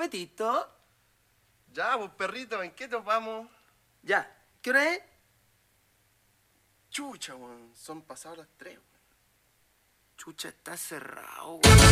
metiste? Ya, pues perrito, ¿en qué nos vamos? Ya. ¿Qué hora es? Chucha, weón. Son pasadas las 3, weón. Chucha, está cerrado, weón.